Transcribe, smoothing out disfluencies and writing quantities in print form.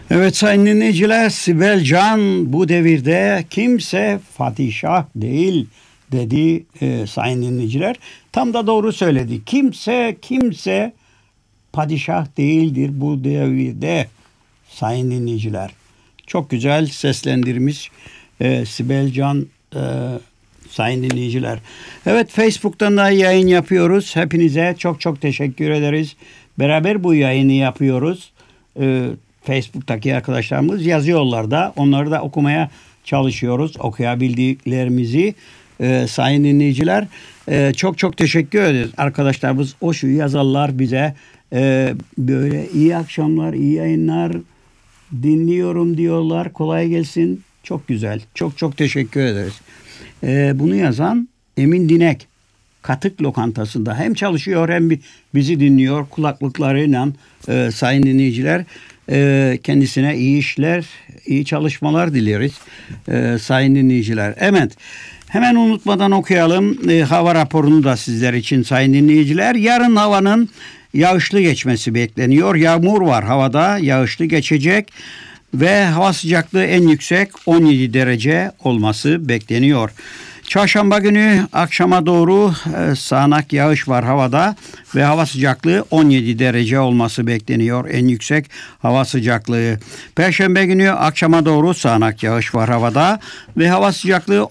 Evet sayın dinleyiciler, Sibel Can bu devirde kimse padişah değil dedi sayın dinleyiciler. Tam da doğru söyledi. Kimse padişah değildir bu devirde sayın dinleyiciler. Çok güzel seslendirmiş Sibel Can sayın dinleyiciler. Evet, Facebook'tan da yayın yapıyoruz. Hepinize çok teşekkür ederiz. Beraber bu yayını yapıyoruz. Facebook'taki arkadaşlarımız yazıyorlar da onları da okumaya çalışıyoruz. Okuyabildiklerimizi sayın dinleyiciler. Çok teşekkür ederiz. Arkadaşlarımız o şu yazarlar bize böyle iyi akşamlar, iyi yayınlar dinliyorum diyorlar. Kolay gelsin. Çok güzel. Çok teşekkür ederiz. Bunu yazan Emin Dinek. Katık Lokantası'nda hem çalışıyor hem bizi dinliyor kulaklıklarıyla sayın dinleyiciler. Kendisine iyi işler, iyi çalışmalar dileriz sayın dinleyiciler. Evet, hemen unutmadan okuyalım hava raporunu da sizler için sayın dinleyiciler. Yarın havanın yağışlı geçmesi bekleniyor. Yağmur var havada, yağışlı geçecek ve hava sıcaklığı en yüksek 17 derece olması bekleniyor. Çarşamba günü akşama doğru sağanak yağış var havada ve hava sıcaklığı 17 derece olması bekleniyor. En yüksek hava sıcaklığı. Perşembe günü akşama doğru sağanak yağış var havada ve hava sıcaklığı